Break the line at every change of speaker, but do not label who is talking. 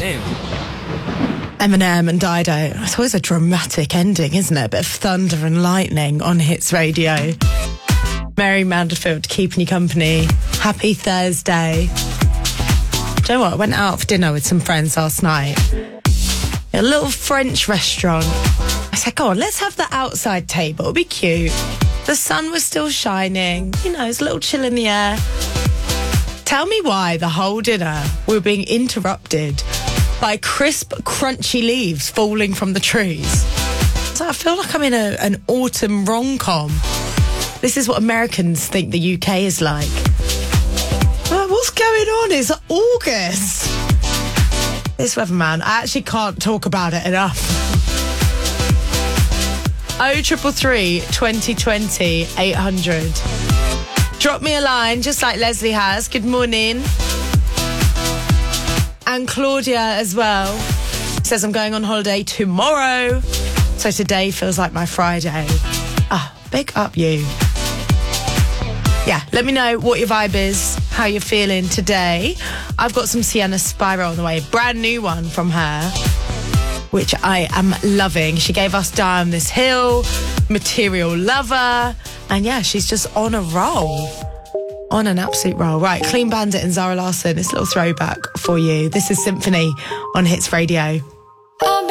new.
Eminem and Dido. It's always a dramatic ending, isn't it? A bit of thunder and lightning on Hits Radio. Mary Manderfield keeping you company. Happy Thursday. Do you know what? I went out for dinner with some friends last night. A little French restaurant. I said, go on, let's have the outside table. It'll be cute. The sun was still shining. You know, it's a little chill in the air. Tell me why the whole dinner we were being interrupted by crisp, crunchy leaves falling from the trees. So I feel like I'm in an autumn rom-com. This is what Americans think the UK is like. What's going on? It's August. This weatherman, I actually can't talk about it enough. 0333 2020 800. Drop me a line, just like Leslie has. Good morning. And Claudia as well says, I'm going on holiday tomorrow, so today feels like my Friday. Big up you. Yeah, let me know what your vibe is, how you're feeling today. I've got some Sienna Spiral on the way, brand new one from her, which I am loving. She gave us Down This Hill, Material Lover, and yeah, she's just on a roll. On an absolute roll. Right, Clean Bandit and Zara Larsson, this little throwback for you. This is Symphony on Hits Radio.